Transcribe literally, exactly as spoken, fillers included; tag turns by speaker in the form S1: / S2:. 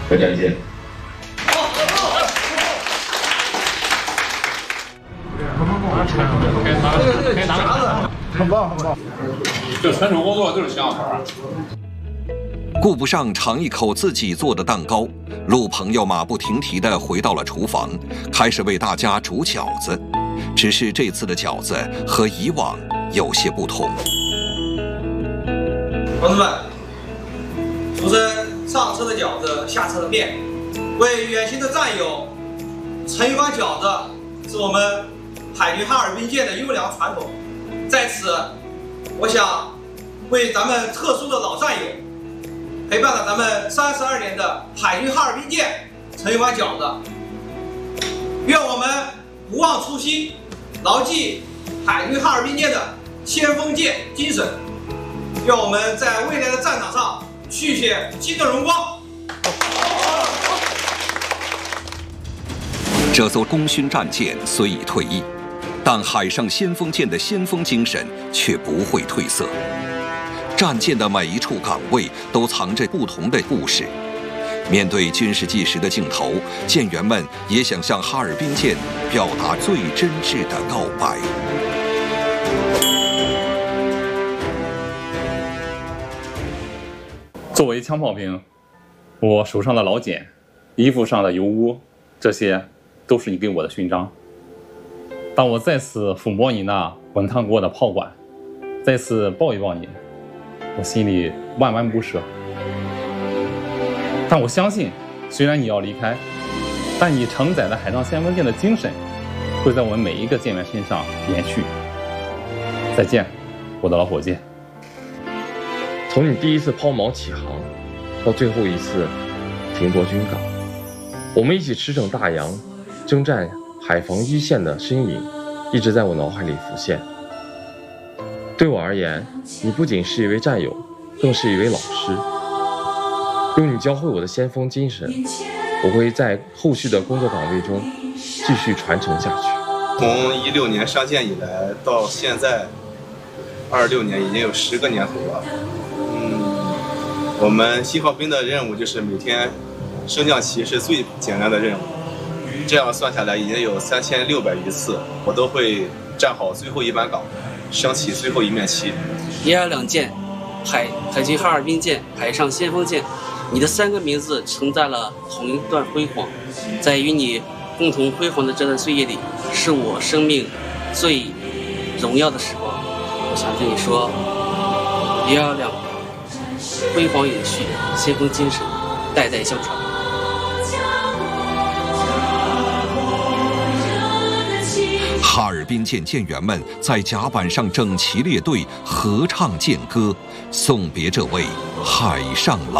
S1: 和展现。
S2: 很棒，很棒。
S3: 这全手工作就是想法。
S4: 顾不上尝一口自己做的蛋糕，陆朋友马不停蹄地回到了厨房，开始为大家煮饺子。只是这次的饺子和以往有些不同。
S5: 同志们，出生上车的饺子，下车的面，为远行的战友盛一碗饺子，是我们海军哈尔滨舰的优良传统。在此，我想为咱们特殊的老战友，陪伴了咱们三十二年的海军哈尔滨舰盛一碗饺子。愿我们不忘初心，牢记海军哈尔滨舰的先锋舰精神。愿我们在未来的战场上续写新的荣光。
S4: 这艘功勋战舰虽已退役，但海上先锋舰的先锋精神却不会褪色。战舰的每一处岗位都藏着不同的故事。面对军事纪实的镜头，舰员们也想向哈尔滨舰表达最真挚的告白。
S6: 作为枪炮兵，我手上的老茧、衣服上的油污，这些都是你给我的勋章。当我再次抚摸你那滚烫过的炮管，再次抱一抱你，我心里万万不舍。但我相信，虽然你要离开，但你承载的海上先锋舰的精神，会在我们每一个舰员身上延续。再见，我的老伙计。
S7: 从你第一次抛锚起航，到最后一次停泊军港，我们一起驰骋大洋，征战海防一线的身影，一直在我脑海里浮现。对我而言，你不仅是一位战友，更是一位老师。用你教会我的先锋精神，我会在后续的工作岗位中继续传承下去。
S8: 从一六年上舰以来到现在二六年，已经有十个年头了。嗯，我们信号兵的任务就是每天升降旗是最简单的任务，这样算下来已经有三千六百余次，我都会站好最后一班岗，升起最后一面旗。
S9: 一二两舰，海海军哈尔滨舰、海上先锋舰，你的三个名字承载了同一段辉煌，在与你共同辉煌的这段岁月里，是我生命最荣耀的时光。我想对你说，一二两，辉煌永续，先锋精神代代相传。
S4: 哈尔滨舰舰员们在甲板上整齐列队，合唱舰歌，送别这位海上老